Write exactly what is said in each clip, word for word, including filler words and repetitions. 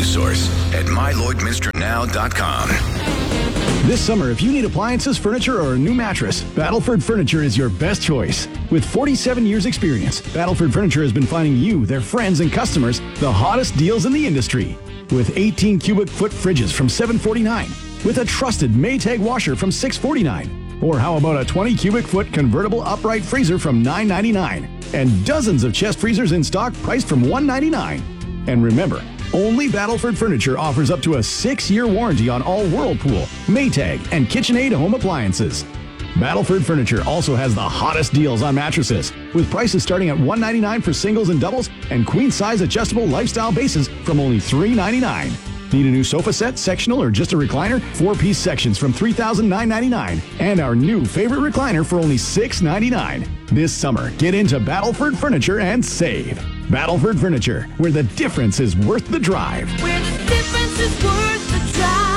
news source at my lloyd minster now dot com. This summer, if you need appliances, furniture, or a new mattress, Battleford Furniture is your best choice. With forty-seven years experience, Battleford Furniture has been finding you, their friends and customers, the hottest deals in the industry. With eighteen cubic foot fridges from seven forty-nine, with a trusted Maytag washer from six forty-nine, or how about a twenty cubic foot convertible upright freezer from nine ninety-nine, and dozens of chest freezers in stock priced from one ninety-nine. And remember, only Battleford Furniture offers up to a six-year warranty on all Whirlpool, Maytag, and KitchenAid home appliances. Battleford Furniture also has the hottest deals on mattresses, with prices starting at one ninety-nine for singles and doubles and queen-size adjustable lifestyle bases from only three ninety-nine. Need a new sofa set, sectional, or just a recliner? Four-piece sections from three thousand nine hundred ninety-nine dollars. And our new favorite recliner for only six ninety-nine. This summer, get into Battleford Furniture and save. Battleford Furniture, where the difference is worth the drive. Where the difference is worth the drive.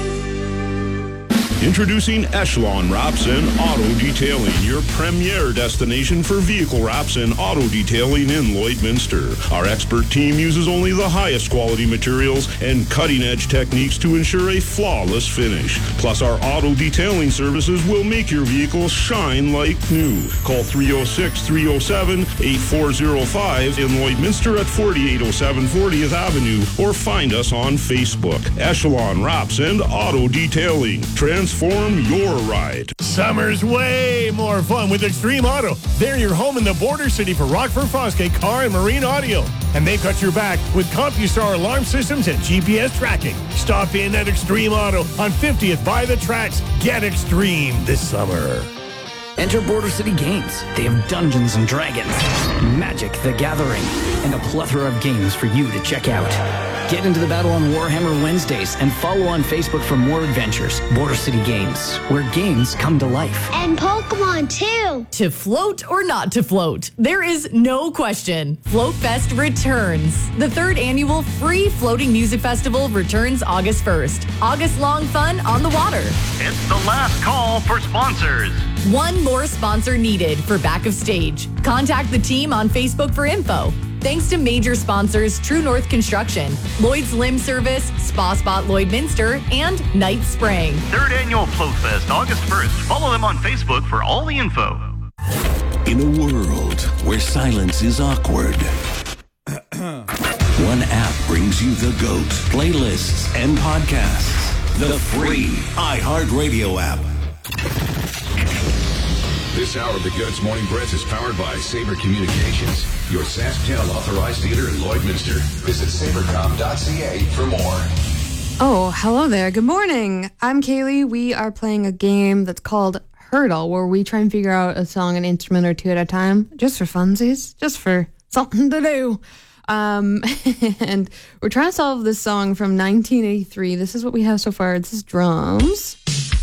Introducing Echelon Wraps and Auto Detailing, your premier destination for vehicle wraps and auto detailing in Lloydminster. Our expert team uses only the highest quality materials and cutting-edge techniques to ensure a flawless finish. Plus, our auto detailing services will make your vehicle shine like new. Call three oh six, three oh seven, eight four oh five in Lloydminster at forty-eight oh seven fortieth Avenue, or find us on Facebook. Echelon Wraps and Auto Detailing. Transform your ride. Summer's way more fun with Extreme Auto. They're your home in the border city for Rockford Fosgate car and marine audio. And they've got your back with CompuStar alarm systems and G P S tracking. Stop in at Extreme Auto on fiftieth by the tracks. Get extreme this summer. Enter Border City Games. They have Dungeons and Dragons, Magic the Gathering, and a plethora of games for you to check out. Get into the battle on Warhammer Wednesdays and follow on Facebook for more adventures. Border City Games, where games come to life. And Pokemon, too. To float or not to float, there is no question. Float Fest returns. The third annual free floating music festival returns August first. August-long fun on the water. It's the last call for sponsors. One more sponsor needed for Back of Stage. Contact the team on Facebook for info. Thanks to major sponsors True North Construction, Lloyd's Limb Service, Spa Spot Lloydminster, and Night Spring. Third annual Float Fest, August first. Follow them on Facebook for all the info. In a world where silence is awkward, one app brings you the GOAT, playlists, and podcasts. The free iHeartRadio app. This hour of the Goats Morning Press is powered by Sabre Communications, your SaskTel authorized dealer in Lloydminster. Visit sabercom dot c a for more. Oh, hello there. Good morning. I'm Kaylee. We are playing a game that's called Hurdle, where we try and figure out a song, an instrument or two at a time, just for funsies, just for something to do. Um, and we're trying to solve this song from nineteen eighty-three. This is what we have so far. This is drums.